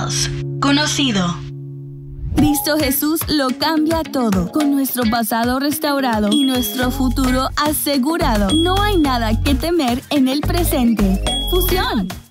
Dios, conocido. Cristo Jesús lo cambia todo. Con nuestro pasado restaurado y nuestro futuro asegurado, no hay nada que temer en el presente. Fusión.